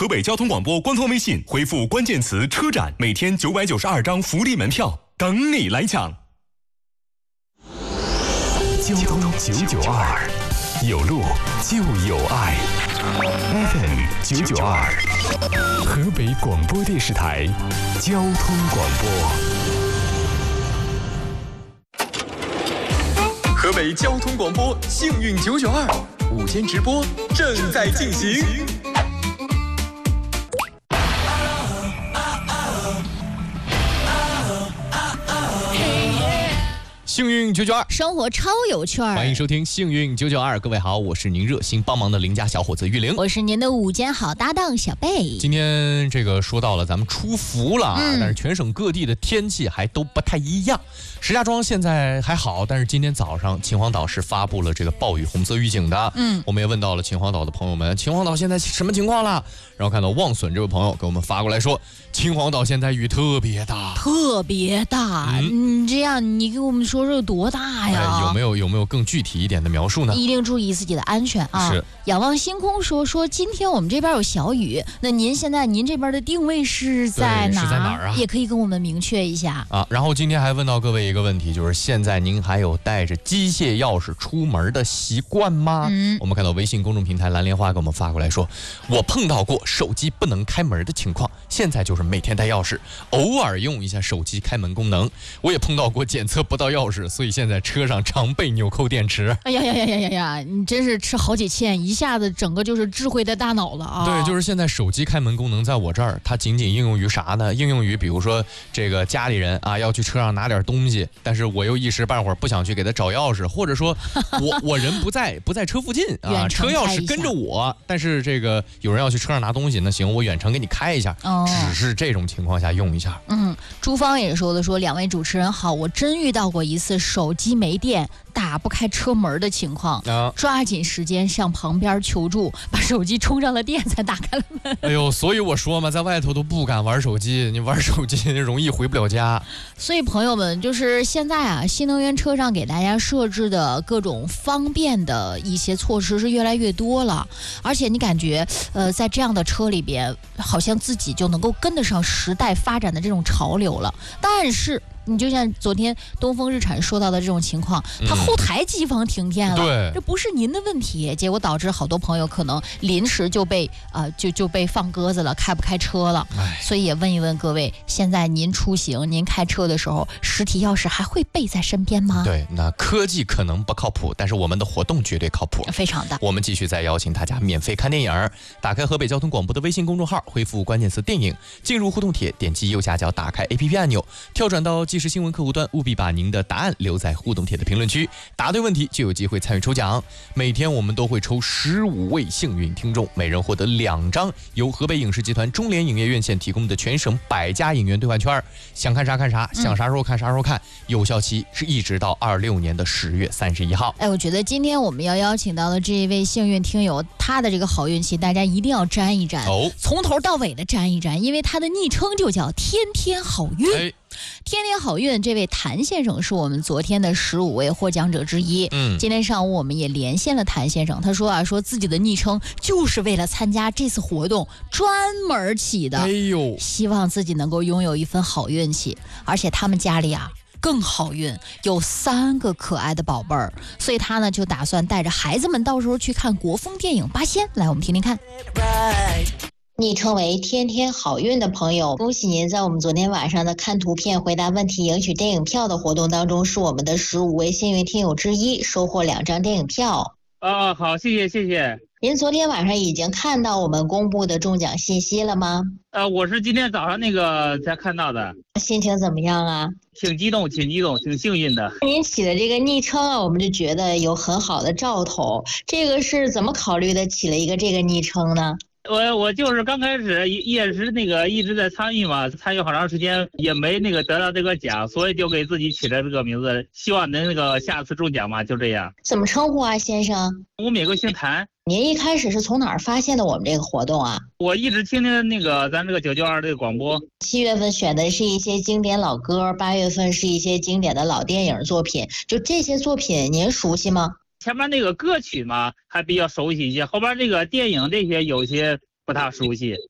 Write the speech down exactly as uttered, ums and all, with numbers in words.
河北交通广播官方微信回复关键词车展，每天九百九十二张福利门票等你来抢。 交通九九二，有路就有爱。F M 九九二，河北广播电视台交通广播。河北交通广播幸运九九二午间直播正在进行。 幸运九九二， 生活超有趣儿。 欢迎收听幸运九九二，各位好，我是您热心帮忙的邻家小伙子玉玲， 我是您的午间好搭档小贝。 今天这个说到了咱们出伏了啊、嗯，但是全省各地的天气还都不太一样。石家庄现在还好，但是今天早上秦皇岛是发布了这个暴雨红色预警的。嗯，我们也问到了秦皇岛的朋友们，秦皇岛现在什么情况了？然后看到望损这位朋友给我们发过来说，秦皇岛现在雨特别大， 特别大。嗯，这样你给我们说说有多大呀？ 哎、有没有有没有更具体一点的描述呢？ 一定注意自己的安全啊！ 是。 仰望星空说说今天我们这边有小雨，那您现在您这边的定位是在哪？ 是在哪儿啊？ 也可以跟我们明确一下啊。然后今天还问到各位一个问题，就是现在您还有带着机械钥匙出门的习惯吗？嗯，我们看到微信公众平台蓝莲花给我们发过来说，我碰到过手机不能开门的情况，现在就是每天带钥匙，偶尔用一下手机开门功能。我也碰到过检测不到钥匙，所以现在车上常备纽扣电池。 哎呀呀呀呀呀呀！你真是吃好几堑，一下子整个就是智慧的大脑了啊！ 对，就是现在手机开门功能在我这儿，它仅仅应用于啥呢？应用于比如说这个家里人啊要去车上拿点东西，但是我又一时半会儿不想去给他找钥匙，或者说我我人不在不在车附近啊，车钥匙跟着我，但是这个有人要去车上拿东西，那行，我远程给你开一下，哦、只是这种情况下用一下。 嗯，朱芳也说的说，两位主持人好，我真遇到过一次手机没电打不开车门的情况，啊、抓紧时间向旁边求助，把手机充上了电才打开了门。 哎呦，所以我说嘛，在外头都不敢玩手机，你玩手机容易回不了家。 所以朋友们，就是现在啊，新能源车上给大家设置的各种方便的一些措施是越来越多了，而且你感觉呃，在这样的车里边，好像自己就能够跟得上时代发展的这种潮流了。但是你就像昨天东风日产说到的这种情况，它后台机房停电了， 对， 这不是您的问题，结果导致好多朋友可能临时就被呃就就被放鸽子了，开不开车了。所以也问一问各位，现在您出行您开车的时候，实体钥匙还会备在身边吗？ 对，那科技可能不靠谱，但是我们的活动绝对靠谱， 非常的。 我们继续再邀请大家免费看电影，打开河北交通广播的微信公众号，回复关键词电影，进入互动帖，点击右下角打开 A P P 按钮，跳转到即时新闻客户端，务必把您的答案留在互动帖的评论区，答对问题就有机会参与抽奖。每天我们都会抽十五位幸运听众，每人获得两张由河北影视集团中联影业院线提供的全省百家影院兑换券，想看啥看啥，想啥时候看啥时候看，有效期是一直到二六年的十月三十一号。 哎，我觉得今天我们要邀请到的这一位幸运听友，他的这个好运气大家一定要沾一沾，哦，从头到尾的沾一沾，因为他的昵称就叫天天好运。哎，天天好运这位谭先生是我们昨天的十五位获奖者之一。嗯，今天上午我们也连线了谭先生，他说啊，说自己的昵称就是为了参加这次活动专门起的。哎呦，希望自己能够拥有一份好运气，而且他们家里啊更好运，有三个可爱的宝贝儿，所以他呢就打算带着孩子们到时候去看国风电影《八仙》。来，我们听听看。昵称为天天好运的朋友，恭喜您在我们昨天晚上的看图片回答问题赢取电影票的活动当中是我们的十五位幸运听友之一，收获两张电影票。 哦，好，谢谢谢谢。 您昨天晚上已经看到我们公布的中奖信息了吗？ 呃，我是今天早上那个才看到的。 心情怎么样啊？ 挺激动，挺激动，挺幸运的。 您起的这个昵称啊，我们就觉得有很好的兆头。这个是怎么考虑的起了一个这个昵称呢？ 我我就是刚开始也是那个一直在参与嘛，参与好长时间也没那个得到这个奖，所以就给自己起了这个名字，希望能那个下次中奖嘛，就这样。 怎么称呼啊，先生？ 我每个姓谭。 您一开始是从哪儿发现的我们这个活动啊？ 我一直听听那个咱这个九九二这个广播。 七月份选的是一些经典老歌，八月份是一些经典的老电影作品，就这些作品您熟悉吗？ 前面那个歌曲嘛还比较熟悉一些，后边这个电影这些有些不太熟悉。